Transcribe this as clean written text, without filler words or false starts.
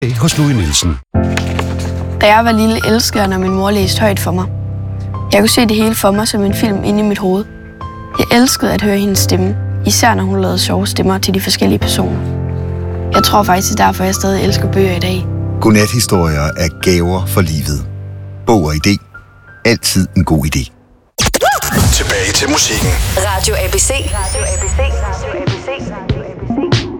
hos Louis Nielsen. Da jeg var lille, elskede jeg, når min mor læste højt for mig. Jeg kunne se det hele for mig som en film inde i mit hoved. Jeg elskede at høre hendes stemme, især når hun lavede sjove stemmer til de forskellige personer. Jeg tror faktisk, det er derfor, jeg stadig elsker bøger i dag. Godnathistorier er gaver for livet. Bog og idé. Altid en god idé. Tilbage til musikken. Radio ABC. Radio ABC. Radio ABC.